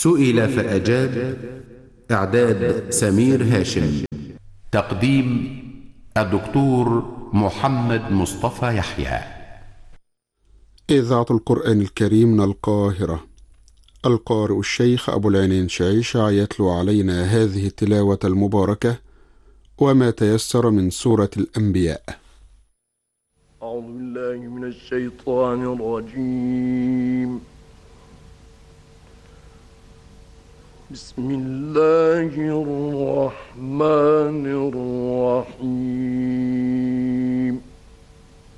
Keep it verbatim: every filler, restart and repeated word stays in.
سئل فأجاب. إعداد سمير هاشم. تقديم الدكتور محمد مصطفى يحيى. إذاعة القرآن الكريم من القاهرة. القارئ الشيخ أبو العينين شعيشع يتلو علينا هذه التلاوة المباركة وما تيسر من سورة الأنبياء. أعوذ بالله من الشيطان الرجيم. بسم الله الرحمن الرحيم.